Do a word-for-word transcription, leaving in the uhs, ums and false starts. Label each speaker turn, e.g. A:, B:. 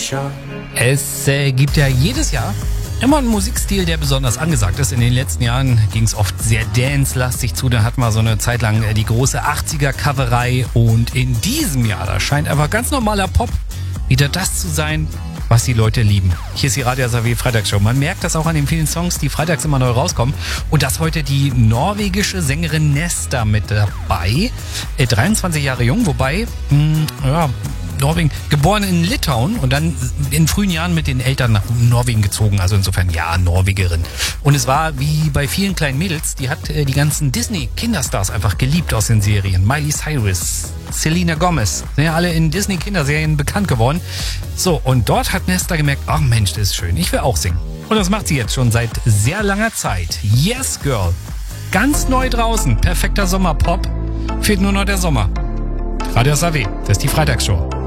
A: Es äh, gibt ja jedes Jahr immer einen Musikstil, der besonders angesagt ist. In den letzten Jahren ging es oft sehr dance-lastig zu. Da hatten wir so eine Zeit lang äh, die große achtziger-Coverei. Und in diesem Jahr, da scheint einfach ganz normaler Pop wieder das zu sein, was die Leute lieben. Hier ist die Radio S A W Freitagsshow. Man merkt das auch an den vielen Songs, die freitags immer neu rauskommen. Und das heute die norwegische Sängerin Nesta mit dabei. Äh, dreiundzwanzig Jahre jung, wobei, mh, ja, Norwegen, geboren in Litauen und dann in frühen Jahren mit den Eltern nach Norwegen gezogen. Also insofern, ja, Norwegerin. Und es war wie bei vielen kleinen Mädels, die hat äh, die ganzen Disney-Kinderstars einfach geliebt aus den Serien. Miley Cyrus, Selena Gomez, sind ja alle in Disney-Kinderserien bekannt geworden. So, und dort hat Nesta gemerkt, ach Mensch, das ist schön, ich will auch singen. Und das macht sie jetzt schon seit sehr langer Zeit. Yes, Girl. Ganz neu draußen, perfekter Sommerpop. Fehlt nur noch der Sommer. Radio S A W, das ist die Freitagsshow.